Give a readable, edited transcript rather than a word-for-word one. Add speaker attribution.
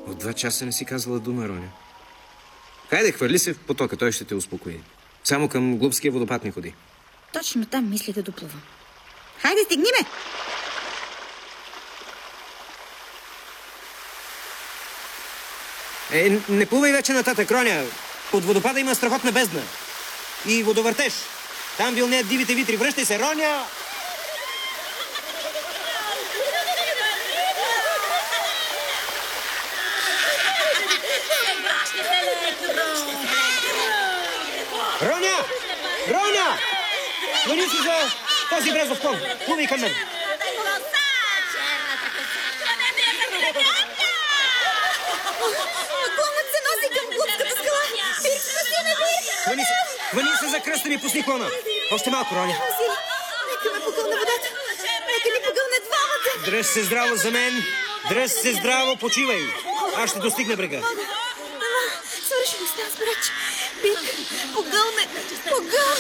Speaker 1: От 2 часа не си казвала дума, Роня. Хайде, хвърли се в потока, той ще те успокои. Само към Глубския водопад не ходи.
Speaker 2: Точно там мисля да доплувам. Хайде, стигни ме!
Speaker 1: Не плувай вече нататък, Роня. Под водопада има страхотна бездна. И водовъртеж. Там вилнеят дивите витри. Връщай се, Роня! Роня! Роня! Клони се за този брезов кон. Плувай към мен.
Speaker 2: Клонът се носи към Глубската скала. Бирк, спаси ме, Бирк!
Speaker 1: Хвани се за кръста ми, пусни клона. Още малко, Роня.
Speaker 2: Нека ме погълне водата. Нека ни погълне двамата.
Speaker 1: Дръж се здраво за мен. Дръж се здраво, почивай. Аз ще достигна брега.
Speaker 2: Свърши ми с тази брач. Бирк, погълне.